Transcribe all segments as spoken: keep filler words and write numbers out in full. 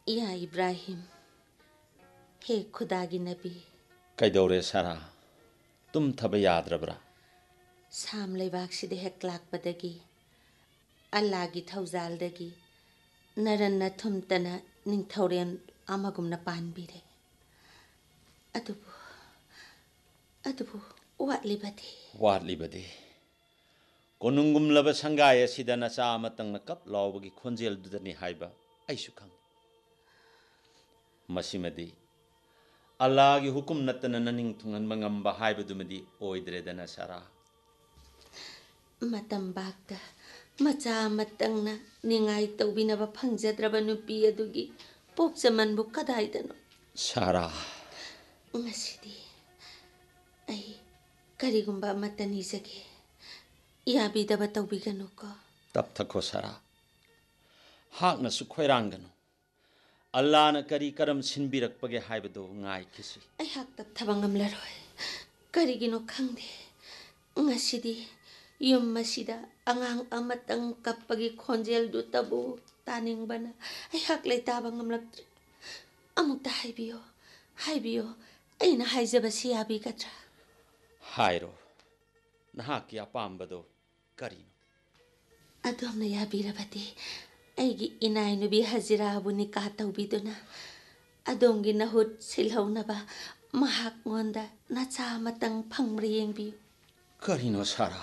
या इब्राहिम हे खुदा की नबी कईदौरे सारा तुम थब याद्रब्रा साम लेबाक्सिदे हेक लाक्पदगी अल्लाह की थौजालदगी नरन थुमतना निंथौरेन अमगुमना पानबिरे अदुबु अदुबु वाटलिबदे वाटलिबदे कोनुंगुमलब संगाय असिदा नचा अमतंगना कप लावबगी खोंजेल दुदनी हाइबा आइसु खंग मसिमदी अल्लाह की हुकुम नतन ननिंग थुंगन मंगंबा हाइबदुमदी ओइद्रेदना सारा मतम बाक्ता मचा मतंगना निंगाई तौबिनबा फंगजद्रबा नुपी अदुगी पोक्चमनबु कदाइदनो सारा ngasidi ai karigumba matani jage yabidaba tawbiganu ko तब थको सारा हाकना सुखोइरांगनु अल्लाह न करी करम सिनबिरकपगे हाइबदो ngai खिसि ai hak tap thabangam laroi karigino khangde ngasidi yum masida angang amatang kappagi khonjel du tabu taningbana ai hak lei tabangam laktre amukta haibiyo haibiyo aina haijabasi yabi katra हाइरो नहाकी अपाम्बदो करिनो अदोमना याबिरबदि ऐगी इनाय नुबी हजिराबु निकाह तौबिदुना अदोमगी नहुत सिलहौनबा महाक मोंदा नचा मतंग फंगब्र येंबियु करिनो सारा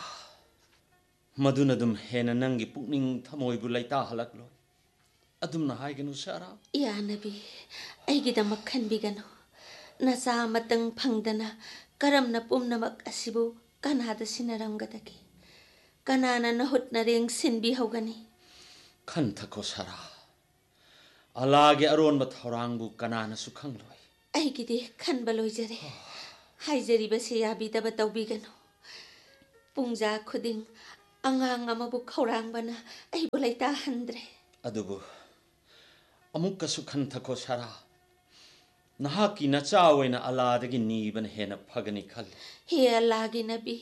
मधुन दुम हेन नंगी पुकनिंग थमोइबु लैता हलकलो अदुमना हाइगनु सारा या नबी ऐगी दमक खनबिगनु नचा मतंग फंगदना करमना पुमनमक असिबु कनादा सिनरंगदगी कनाना नहुत नरेंग सिनबी होगनी खन थको सारा अल्लाहगे अरोनब थौरांगबु कनाना सुखंगलोय ऐगिदे खनबा लोइजरे हाइजरिबसे याबिदब तौबिगनु पुंजा खुदिंग अंगांग अमबु खौरांगबना ऐबु लैता हंद्रे अदुबु अमुक्कसु खन थको सारा नहाकी नचा ओइना अल्लाहदगी नीबन हेन फगनी खल हे अल्लाह की नबी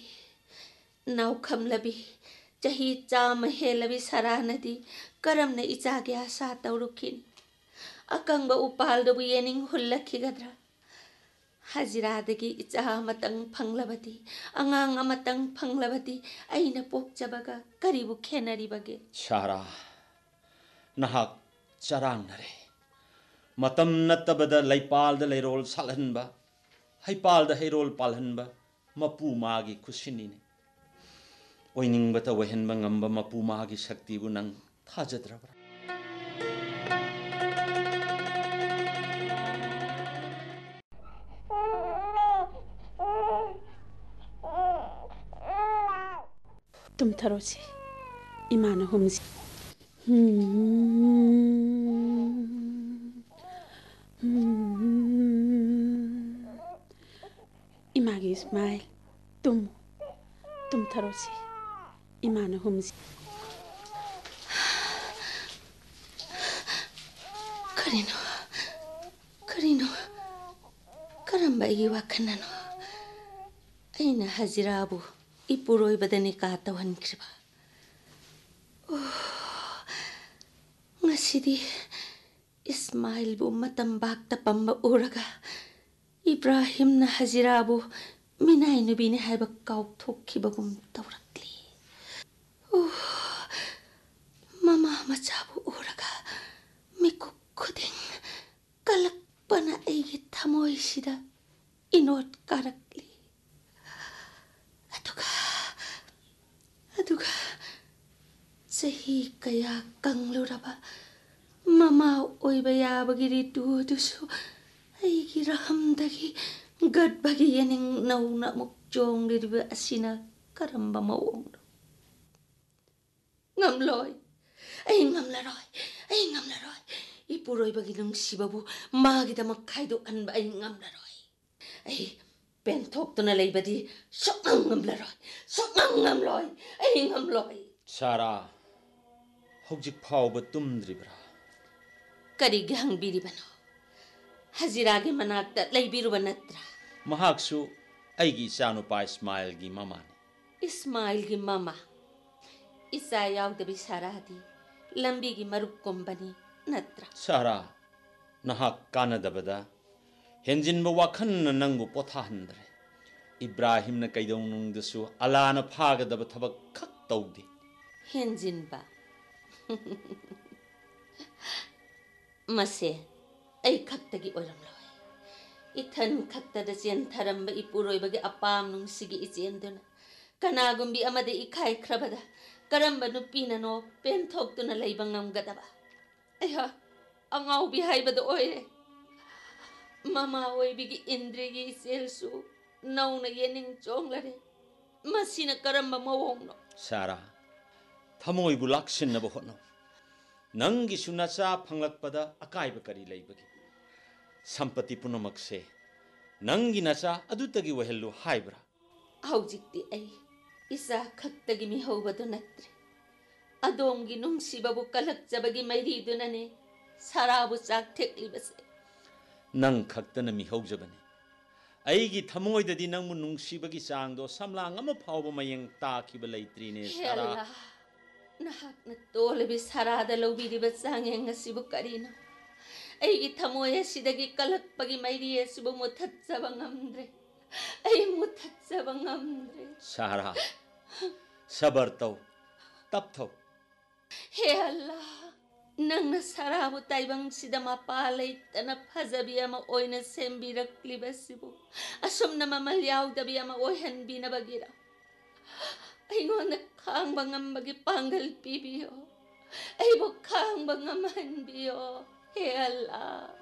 नौखम लबी चही चाम हेलबी सरानदी करम ने इचागे आशा तौरुखिन अकंग उपाल दबु येनिंग हुल्लखिगद्रा हजिरादगी इचा मतंग फंगलबदी अंगांग मतंग फंगलबदी अइना पोक्चबगा करिबु खेनरिबगे सारा नहाक चरांग नरे मतम नत्तबद लैपालद लैरोल सालहनबा हैपालद हैरोल पालहनबा मपू मागी खुशिनीने ओइनिंगबत वहनबा ngamba मपू मागी शक्तिबु नंग थाजद्रबरा तुम थरोसे इमान हुमजी इमागी इस्माइल तुम तुम थरोसे इमान हुमजी करिनो करिनो करम्बाई वाखननो अइना हजिराबु इपुरोय बदनी का तवहनख्रिबा ngasidi Ismail bu matambak tapamba uraga Ibrahim na hajirabu minay nubini haiba kaukthokibagum tawrakli oh mama machabu uraga mikuk khuding kalakpana aigi thamoi sida inot karakli aduga aduga sahi kaya kangluraba mama oiba yabagiri tudusu aigi rahamdagi gadbagi yening nauna mukjong diriba asina karamba mawong ngamloy ay ngamlaroy ay ngamlaroy ipuroy bagi nung sibabu magida makkaido anba ay ngamlaroy ay pentok to na laybadi sok ngamlaroy sok ngamloy ay ngamloy सारा हौजिक फावबा तुमद्रिब्रा करिगे हंगबिरिबनो हजिरागे मनाक्ता लैबिरुबा नत्रा महाक्सु ऐगी इचानुपा इस्माइल की ममाने इस्माइल की mama इसा यावदबी सारादी लंबी की मरुक कोंबनी नत्रा सारा Nahak kanadabada henjinba wakhanna nangbu pothahandre. Ibrahimna kaidonungdasu alana phagadaba thabak khak tawdi. Henjinba. Mase ai khaktagi oiramloi. Ithan khaktada chen tharamba ipuroibagi apam nungsigi ichenduna. Kanagumbi amade ikai khrabada karamba nupina no penthokduna leiba ngamgadaba. Ayha angaubi haibada oire. Mama oibigi indrigi selsu nauna yening chonglare. Masina karamba mawongno. Sarah, thamoibu laksinnabu hotno. Nangi sunacha phanglakpada akaiba kari leibagi. Sampati punamakse nangi nacha adutagi wahellu haibra. Haujikti ai isa khaktagi mi hobadu natre. Adomgi nungsibabu kalakjabagi mairidunane sarabu chak theklibase. Nang khaktana mi haujabane. Aigi thamoidadi nangmu nungsibagi changdo samlang ama phawba mayeng takiba leitrine Sarah. Hela nahakna tolebi sarada lobiriba changeng asibu karino. Aigi thamoya sidagi kalakpagi mairi asibu muthatsaba ngamdre. Ai muthatsaba ngamdre. Sarah, sabar tau, tap tau. He Allah, nangna sarabu taibang sida mapalay tana phajabi ama oina sembiraklibasibu. Asomna mamalyaugdabi ama oihan binabagira. Aingonda khangba ngambagi pangal pibiyo. Aibo khangba ngaman biyo. He Allah.